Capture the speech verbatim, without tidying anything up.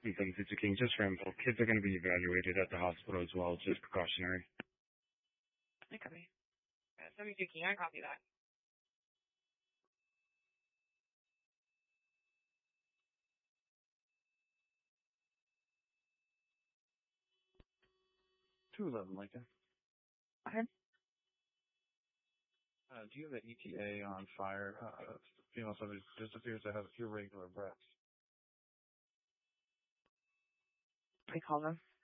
some things that you can just for info. Kids are going to be evaluated at the hospital as well, just precautionary. Okay. Uh, seventy-two King, I copy that. two eleven Lincoln. Okay. Uh, do you have an E T A on fire? Uh, female subject just appears to have irregular breaths. We call them.